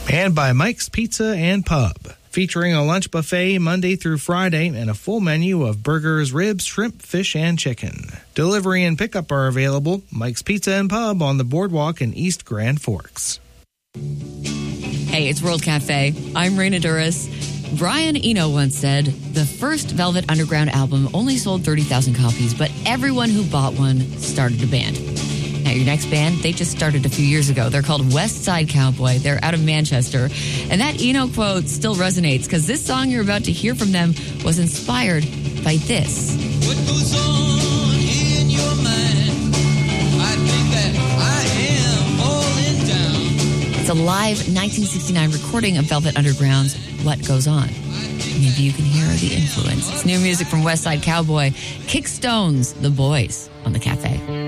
And by Mike's Pizza and Pub, featuring a lunch buffet Monday through Friday and a full menu of burgers, ribs, shrimp, fish, and chicken. Delivery and pickup are available. Mike's Pizza and Pub on the Boardwalk in East Grand Forks. Hey, it's World Cafe. I'm Raina Duras. Brian Eno once said, the first Velvet Underground album only sold 30,000 copies, but everyone who bought one started a band. Now, your next band, they just started a few years ago. They're called West Side Cowboy. They're out of Manchester. And that Eno quote still resonates because this song you're about to hear from them was inspired by this. What goes on in your mind? I think that I am falling down. It's a live 1969 recording of Velvet Underground's What Goes On. Maybe you can hear the influence. It's new music from West Side Cowboy. Kick Stones, The Boys on the Cafe.